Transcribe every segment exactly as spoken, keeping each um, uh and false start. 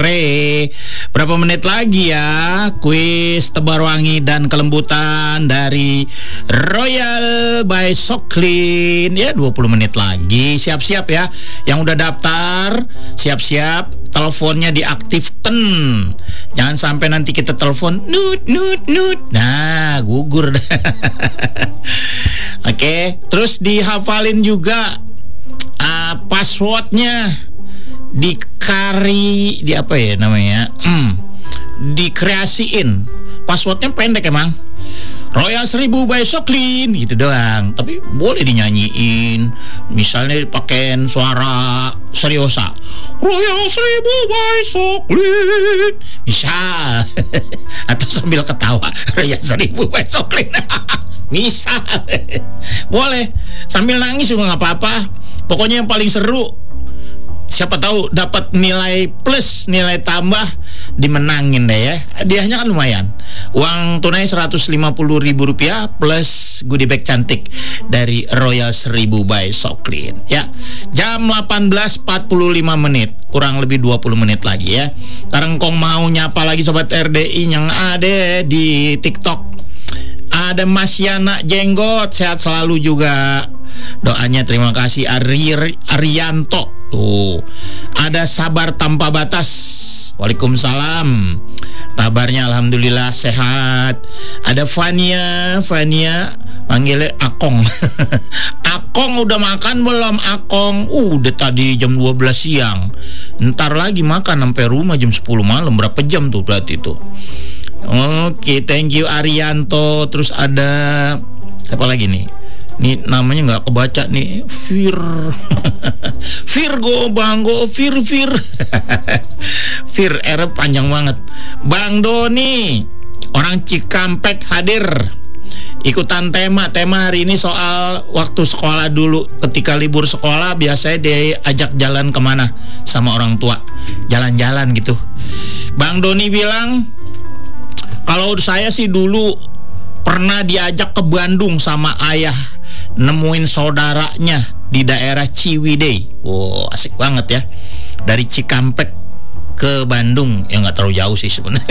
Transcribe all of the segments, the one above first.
sore. Berapa menit lagi ya kuis tebar wangi dan kelembutan dari Royal by Soklin. Ya, dua puluh menit lagi. Siap-siap ya. Yang udah daftar, siap-siap. Teleponnya diaktifkan. Jangan sampai nanti kita telepon nut nut nut. Nah, gugur. Oke, okay. Terus dihafalin juga uh, passwordnya. Dikari, di apa ya namanya? Hmm, dikreasiin. Passwordnya pendek emang. Royal seribu by Soklin gitu doang. Tapi boleh dinyanyiin. Misalnya dipakein suara seriosa. Royal seribu by Soklin. Misal. Atau sambil ketawa. Royal seribu by Soklin. Misal. Boleh. Sambil nangis juga nggak apa-apa. Pokoknya yang paling seru. Siapa tahu dapat nilai plus, nilai tambah, dimenangin deh ya. Hadiahnya kan lumayan. Uang tunai seratus lima puluh ribu rupiah plus goodie bag cantik dari Royal seribu by Soklin. Ya, jam delapan belas empat puluh lima menit, kurang lebih dua puluh menit lagi ya. Sekarang kong mau nyapa lagi sobat R D I yang ada di TikTok. Ada Mas Yana Jenggot, sehat selalu juga. Doanya terima kasih. Ari Arianto tuh. Ada Sabar Tanpa Batas. Waalaikumsalam. Kabarnya alhamdulillah sehat. Ada Fania, Fania panggilnya Akong. Akong udah makan belum Akong? Uh, udah tadi jam dua belas siang. Ntar lagi makan sampai rumah jam sepuluh malam. Berapa jam tuh berarti tuh? Oke, okay, thank you Arianto. Terus ada apa lagi nih? Nih namanya nggak kebaca nih. Fir Virgo Banggo Fir Fir Fir R panjang banget. Bang Doni orang Cikampek hadir. Ikutan tema. Tema hari ini soal waktu sekolah dulu. Ketika libur sekolah biasanya diajak jalan kemana sama orang tua. Jalan-jalan gitu. Bang Doni bilang, kalau saya sih dulu pernah diajak ke Bandung sama ayah, nemuin saudaranya di daerah Ciwidey. Wow, asik banget ya. Dari Cikampek ke Bandung, ya nggak terlalu jauh sih sebenarnya.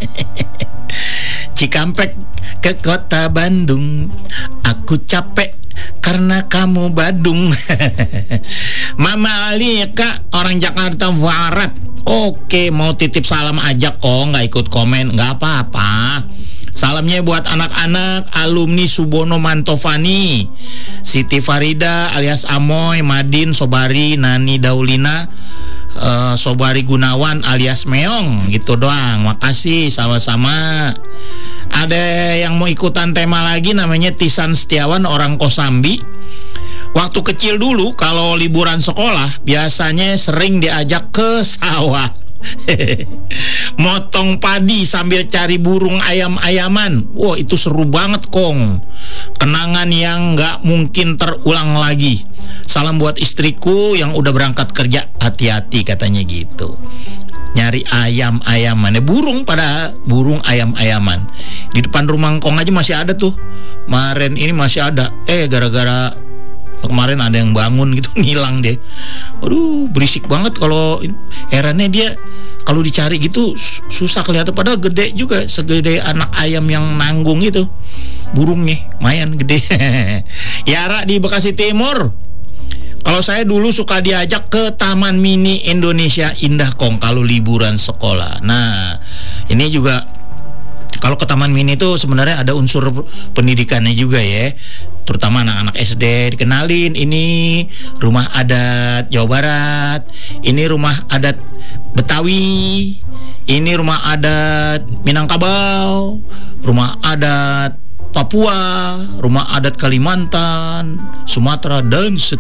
Cikampek ke kota Bandung, aku capek karena kamu Badung. Mama Ali ya kak, orang Jakarta Barat. Oke, mau titip salam aja kok, nggak ikut komen, nggak apa-apa. Salamnya buat anak-anak alumni Subono Mantovani, Siti Farida alias Amoy, Madin, Sobari, Nani Daulina, uh, Sobari Gunawan alias Meong, gitu doang. Makasih, sama-sama. Ada yang mau ikutan tema lagi, namanya Tisan Setiawan, orang Kosambi. Waktu kecil dulu kalau liburan sekolah biasanya sering diajak ke sawah. Motong padi sambil cari burung ayam-ayaman. Wah, itu seru banget kong. Kenangan yang gak mungkin terulang lagi. Salam buat istriku yang udah berangkat kerja. Hati-hati katanya gitu. Nyari ayam-ayaman, burung pada burung ayam-ayaman. Di depan rumah kong aja masih ada tuh. Kemarin ini masih ada. Eh gara-gara kemarin ada yang bangun gitu, ngilang deh. Aduh, berisik banget. Kalau herannya dia kalau dicari gitu susah kelihatan, padahal gede juga, segede anak ayam yang nanggung itu. Burungnya lumayan gede. Yara di Bekasi Timur. Kalau saya dulu suka diajak ke Taman Mini Indonesia Indah Kong kalau liburan sekolah. Nah, ini juga kalau ke Taman Mini itu sebenarnya ada unsur pendidikannya juga ya. Terutama anak-anak S D dikenalin, ini rumah adat Jawa Barat, ini rumah adat Betawi, ini rumah adat Minangkabau, rumah adat Papua, rumah adat Kalimantan, Sumatera, dan seterusnya.